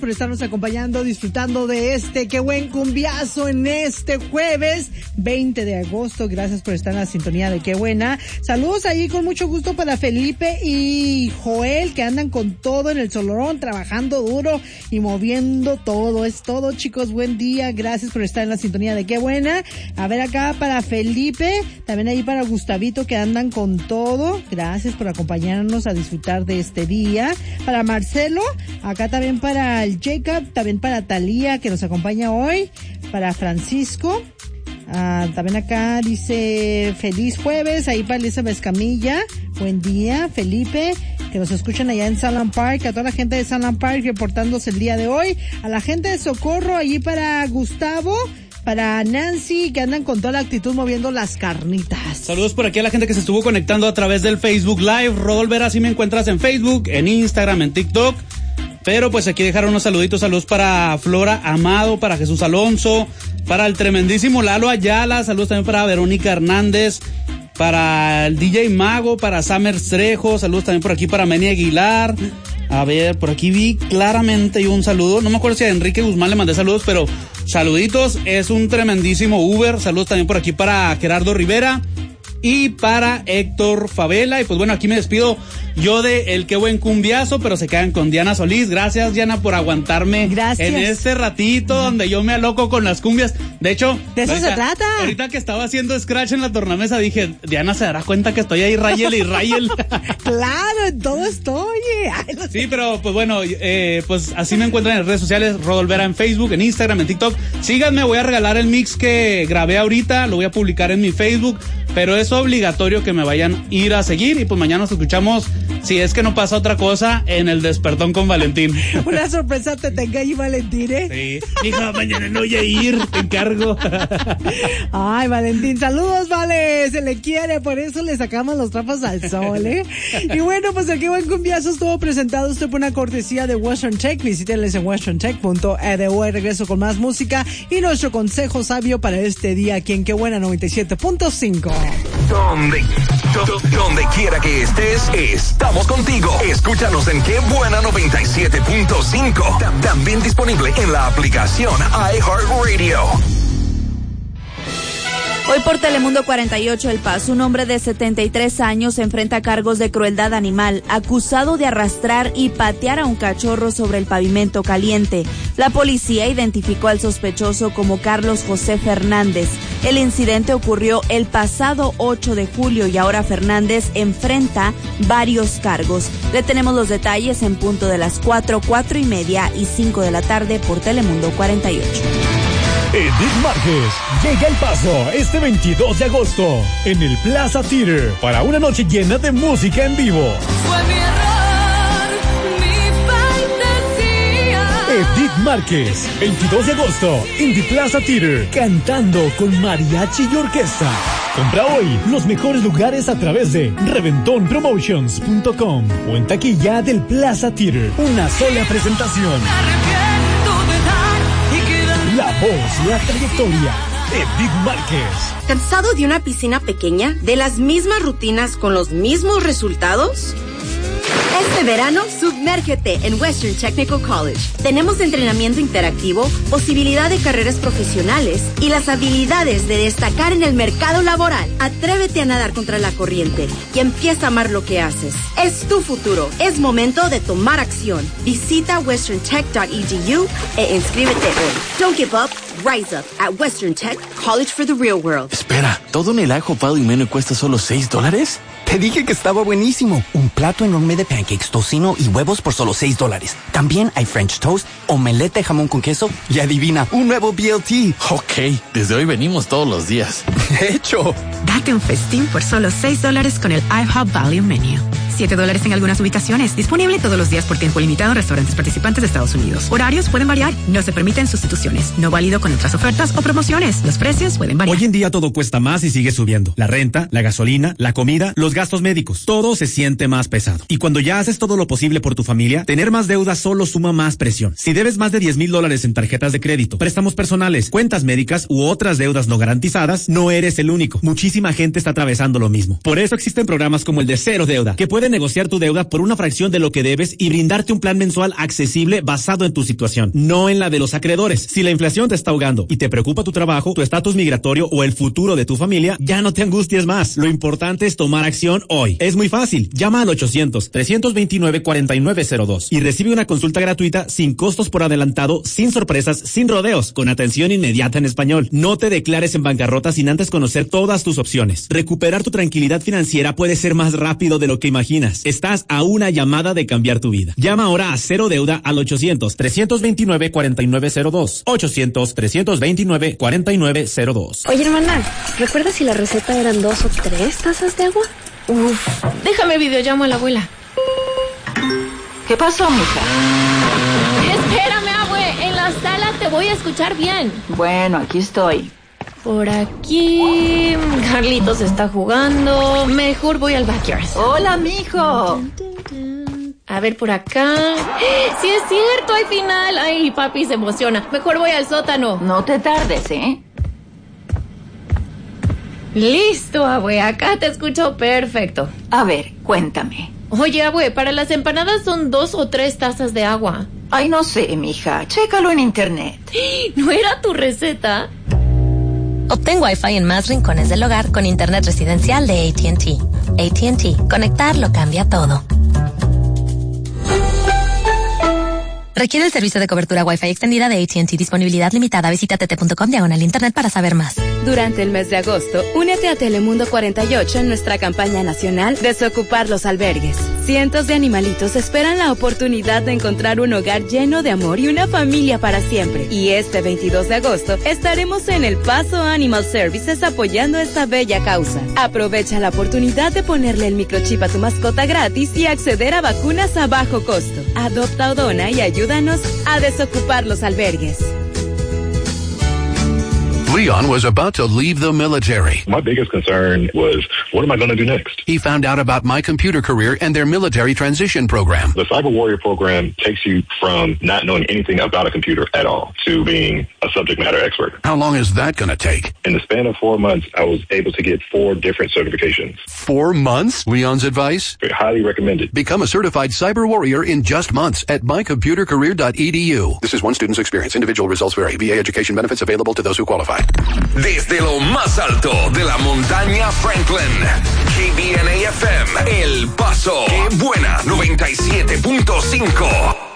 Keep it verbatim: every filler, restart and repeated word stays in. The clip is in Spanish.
por estarnos acompañando, disfrutando de este qué buen cumbiazo en este jueves veinte de agosto. Gracias por estar en la sintonía de Qué Buena. Saludos ahí con mucho gusto para Felipe y Joel, que andan con todo en el Solorón, trabajando duro y moviendo todo. Es todo, chicos, buen día. Gracias por estar en la sintonía de Qué Buena. A ver acá para Felipe, también ahí para Gustavito, que andan con todo. Gracias por acompañarnos a disfrutar de este día. Para Marcelo, acá también para el Jacob, también para Talía, que nos acompaña hoy, para Francisco, ah, también acá dice feliz jueves, ahí para Elizabeth Escamilla, buen día, Felipe, que nos escuchan allá en Sunland Park, a toda la gente de Sunland Park reportándose el día de hoy, a la gente de Socorro, allí para Gustavo, para Nancy, que andan con toda la actitud moviendo las carnitas. Saludos por aquí a la gente que se estuvo conectando a través del Facebook Live. Rodolver, así me encuentras en Facebook, en Instagram, en TikTok. Pero pues aquí dejaron unos saluditos, saludos para Flora Amado, para Jesús Alonso, para el tremendísimo Lalo Ayala, saludos también para Verónica Hernández, para el D J Mago, para Summer Trejo, saludos también por aquí para Meni Aguilar. A ver, por aquí vi claramente un saludo, no me acuerdo si a Enrique Guzmán le mandé saludos, pero saluditos, es un tremendísimo Uber, saludos también por aquí para Gerardo Rivera y para Héctor Favela. Y pues bueno, aquí me despido yo de el qué buen cumbiazo, pero se quedan con Diana Solís. Gracias, Diana, por aguantarme. Gracias. En este ratito donde yo me aloco con las cumbias. De hecho, de eso ahorita, se trata. Ahorita que estaba haciendo scratch en la tornamesa dije, Diana se dará cuenta que estoy ahí Rayel y Rayel. Claro, en todo estoy. Ay, no sé. Sí, pero pues bueno, eh, pues así me encuentran en las redes sociales, Rodolvera en Facebook, en Instagram, en TikTok. Síganme, voy a regalar el mix que grabé ahorita, lo voy a publicar en mi Facebook, pero es obligatorio que me vayan a ir a seguir y pues mañana nos escuchamos, si es que no pasa otra cosa, en el Despertón con Valentín. Una sorpresa te tenga ahí, Valentín, ¿eh? Sí. Hija, mañana no voy a ir, te encargo. Ay, Valentín, saludos, vale, se le quiere, por eso le sacamos los trapos al sol, ¿eh? Y bueno, pues el qué buen cumbiazo estuvo presentado usted por una cortesía de Western Tech. Visítenles en western tech punto e d u. Regreso con más música y nuestro consejo sabio para este día aquí en Qué Buena noventa y siete punto cinco. Donde, do, donde quiera que estés, estamos contigo. Escúchanos en Qué Buena noventa y siete punto cinco. También disponible en la aplicación iHeartRadio. Hoy por Telemundo cuarenta y ocho El Paso, un hombre de setenta y tres años se enfrenta a cargos de crueldad animal, acusado de arrastrar y patear a un cachorro sobre el pavimento caliente. La policía identificó al sospechoso como Carlos José Fernández. El incidente ocurrió el pasado ocho de julio y ahora Fernández enfrenta varios cargos. Le tenemos los detalles en punto de las cuatro, cuatro y media y cinco de la tarde por Telemundo cuarenta y ocho. Edith Márquez llega al Paso este veintidós de agosto en el Plaza Theater para una noche llena de música en vivo. Fue mi error, mi fantasía. Edith Márquez, veintidós de agosto en The Plaza Theater, cantando con mariachi y orquesta. Compra hoy los mejores lugares a través de reventón promotions punto com o en taquilla del Plaza Theater. Una sola presentación. La voz, la trayectoria. Edith Márquez. ¿Cansado de una piscina pequeña? ¿De las mismas rutinas con los mismos resultados? Este verano, sumérgete en Western Technical College. Tenemos entrenamiento interactivo, posibilidad de carreras profesionales y las habilidades de destacar en el mercado laboral. Atrévete a nadar contra la corriente y empieza a amar lo que haces. Es tu futuro. Es momento de tomar acción. Visita western tech punto e d u e inscríbete hoy. Don't give up. Rise up at Western Tech College for the Real World. Espera, ¿todo en el IHOP y menú cuesta solo seis dólares? Te dije que estaba buenísimo. Un plato enorme de pancakes, tocino y huevos por solo seis dólares. También hay French toast, omelette de jamón con queso y adivina, un nuevo B L T. Ok, desde hoy venimos todos los días. ¡Hecho! Date un festín por solo seis dólares con el IHOP Value Menu. siete dólares en algunas ubicaciones. Disponible todos los días por tiempo limitado en restaurantes participantes de Estados Unidos. Horarios pueden variar. No se permiten sustituciones. No válido con otras ofertas o promociones. Los precios pueden variar. Hoy en día todo cuesta más y sigue subiendo. La renta, la gasolina, la comida, los gastos médicos. Todo se siente más pesado. Y cuando ya haces todo lo posible por tu familia, tener más deuda solo suma más presión. Si debes más de diez mil dólares en tarjetas de crédito, préstamos personales, cuentas médicas u otras deudas no garantizadas, no eres el único. Muchísima gente está atravesando lo mismo. Por eso existen programas como el de Cero Deuda, que pueden negociar tu deuda por una fracción de lo que debes y brindarte un plan mensual accesible basado en tu situación, no en la de los acreedores. Si la inflación te está ahogando y te preocupa tu trabajo, tu estatus migratorio o el futuro de tu familia, ya no te angusties más. Lo importante es tomar acción hoy. Es muy fácil. Llama al ochocientos, trescientos veintinueve, cuarenta y nueve cero dos y recibe una consulta gratuita sin costos por adelantado, sin sorpresas, sin rodeos, con atención inmediata en español. No te declares en bancarrota sin antes conocer todas tus opciones. Recuperar tu tranquilidad financiera puede ser más rápido de lo que imaginas. Estás a una llamada de cambiar tu vida. Llama ahora a Cero Deuda al ochocientos, trescientos veintinueve, cuarenta y nueve cero dos. ochocientos, trescientos veintinueve, cuarenta y nueve cero dos. Oye, hermana, ¿recuerdas si la receta eran dos o tres tazas de agua? Uf, déjame videollamo a la abuela. ¿Qué pasó, mija? Espérame, abue, en la sala te voy a escuchar bien. Bueno, aquí estoy. Por aquí, Carlitos está jugando. Mejor voy al backyard. Hola, mijo. A ver, por acá. Sí es cierto, hay final. Ay, papi se emociona. Mejor voy al sótano. No te tardes, ¿eh? Listo, abue, acá te escucho perfecto. A ver, cuéntame. Oye, abue, para las empanadas son dos o tres tazas de agua. Ay, no sé, mija. Chécalo en internet. ¿No era tu receta? Obtén Wi-Fi en más rincones del hogar con internet residencial de A T and T. A T and T. Conectar lo cambia todo. Requiere el servicio de cobertura Wi-Fi extendida de A T and T. Disponibilidad limitada. Visita t t punto com diagonal internet para saber más. Durante el mes de agosto, únete a Telemundo cuarenta y ocho en nuestra campaña nacional Desocupar los albergues. Cientos de animalitos esperan la oportunidad de encontrar un hogar lleno de amor y una familia para siempre. Y este veintidós de agosto estaremos en El Paso Animal Services apoyando esta bella causa. Aprovecha la oportunidad de ponerle el microchip a tu mascota gratis y acceder a vacunas a bajo costo. Adopta o dona y ayúdanos a desocupar los albergues. Leon was about to leave the military. My biggest concern was, what am I going to do next? He found out about My Computer Career and their military transition program. The Cyber Warrior program takes you from not knowing anything about a computer at all to being a subject matter expert. How long is that going to take? In the span of four months, I was able to get four different certifications. Four months? Leon's advice? Highly recommended. Become a certified Cyber Warrior in just months at my computer career dot e d u. This is one student's experience. Individual results vary. V A education benefits available to those who qualify. Desde lo más alto de la montaña Franklin, K B N A F M, El Paso, Qué Buena noventa y siete punto cinco.